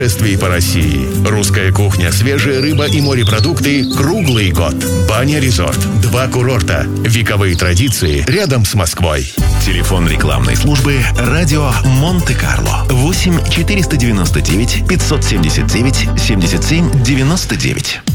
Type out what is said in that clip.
путешествий по России. Русская кухня, свежая рыба и морепродукты круглый год. Баня-резорт, 2 курорта. Вековые традиции рядом с Москвой. Телефон рекламной службы «Радио Монте-Карло». 8 499 579 77 99.